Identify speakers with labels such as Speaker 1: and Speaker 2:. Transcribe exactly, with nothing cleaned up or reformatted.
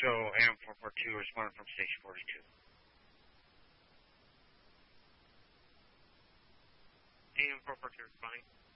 Speaker 1: So A M four forty-two responding from station forty-two.
Speaker 2: A M four forty-two responding.